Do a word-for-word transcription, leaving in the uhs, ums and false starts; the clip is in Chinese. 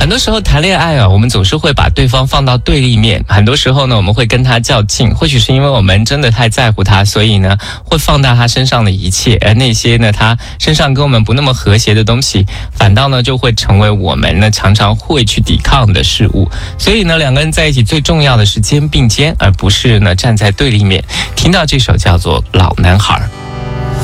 很多时候谈恋爱啊，我们总是会把对方放到对立面。很多时候呢，我们会跟他较劲，或许是因为我们真的太在乎他，所以呢，会放大他身上的一切，而那些呢，他身上跟我们不那么和谐的东西，反倒呢，就会成为我们呢常常会去抵抗的事物。所以呢，两个人在一起最重要的是肩并肩，而不是呢站在对立面。听到这首叫做《老男孩》。